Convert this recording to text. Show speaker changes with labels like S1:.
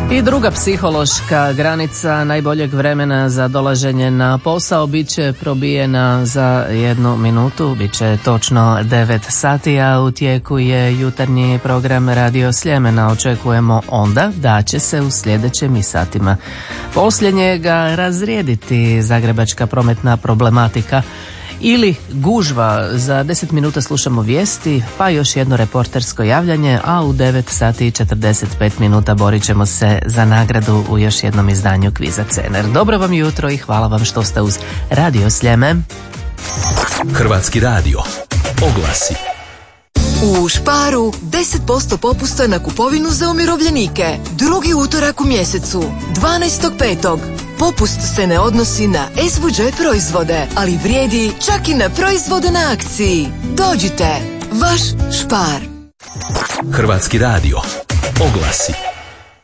S1: I druga psihološka granica najboljeg vremena za dolaženje na posao bit će probijena za 1 minutu, bit će točno 9 sati, a u tijeku je jutarnji program Radio Sljemena. Očekujemo onda da će se u sljedećim satima poslije ga razrijediti zagrebačka prometna problematika ili gužva. Za 10 minuta slušamo vijesti, pa još jedno reportersko javljanje, a u 9 sati i 45 minuta borit ćemo se za nagradu u još jednom izdanju kviza Cener. Dobro vam jutro i hvala vam što ste uz Radio Sljeme.
S2: Hrvatski radio. Oglasi.
S3: U Sparu 10% popusta na kupovinu za umirovljenike. Drugi utorak u mjesecu, 12.5. Popust se ne odnosi na SVJ proizvode, ali vrijedi čak i na proizvode na akciji. Dođite, vaš Spar.
S2: Hrvatski radio. Oglasi.